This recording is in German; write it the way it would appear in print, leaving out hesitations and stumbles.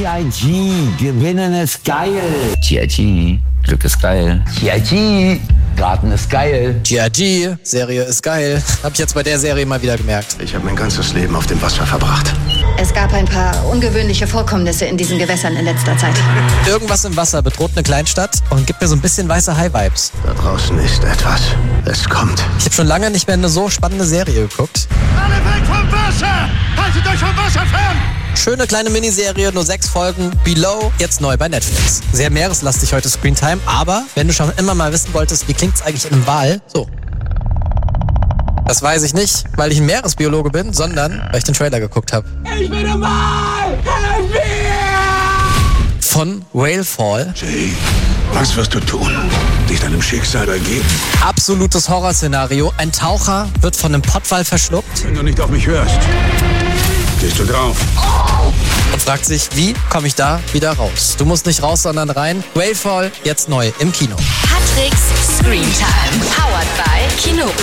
TIG, gewinnen ist geil. TIG, Glück ist geil. TIG, Garten ist geil. TIG, Serie ist geil. Hab ich jetzt bei der Serie mal wieder gemerkt. Ich habe mein ganzes Leben auf dem Wasser verbracht. Es gab ein paar ungewöhnliche Vorkommnisse in diesen Gewässern in letzter Zeit. Irgendwas im Wasser bedroht eine Kleinstadt und gibt mir so ein bisschen weiße High-Vibes. Da draußen ist etwas. Es kommt. Ich habe schon lange nicht mehr eine so spannende Serie geguckt. Alle weg vom Wasser! Haltet euch vom Wasser fern! Schöne kleine Miniserie, nur 6 Folgen. Below, jetzt neu bei Netflix. Sehr meereslastig heute Screentime, aber wenn du schon immer mal wissen wolltest, wie klingt's eigentlich in einem Wal, so. Das weiß ich nicht, weil ich ein Meeresbiologe bin, sondern weil ich den Trailer geguckt habe. Ich bin ein Wal! Helf mir! Von Whalefall. Jay, was wirst du tun? Dich deinem Schicksal ergeben? Absolutes Horrorszenario. Ein Taucher wird von einem Pottwal verschluckt Wenn du nicht auf mich hörst, gehst du drauf. und fragt sich, wie komme ich da wieder raus? Du musst nicht raus, sondern rein. Whalefall, jetzt neu im Kino. Patrick's Screentime. Powered by Kinopolis.